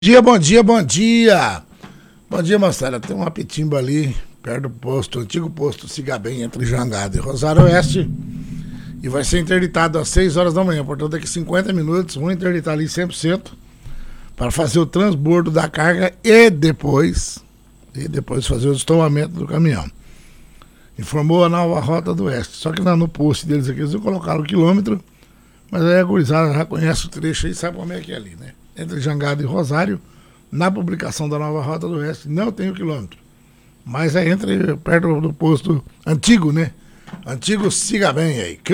Bom dia, bom dia. Bom dia, moçada. Tem uma pitimba ali, perto do posto, antigo posto Cigabem, entre Jangada e Rosário Oeste. E vai ser interditado às 6 horas da manhã. Portanto, daqui 50 minutos, vão interditar ali 100% para fazer o transbordo da carga e depois fazer o estouamento do caminhão. Informou a Nova Rota do Oeste. Só que no post deles aqui, eles não colocaram o quilômetro, mas aí a gurizada já conhece o trecho aí, sabe como é que é ali, né? Entre Jangada e Rosário, na publicação da Nova Rota do Oeste, não tem o quilômetro. Mas é perto do posto antigo, né? Antigo Cigabem aí.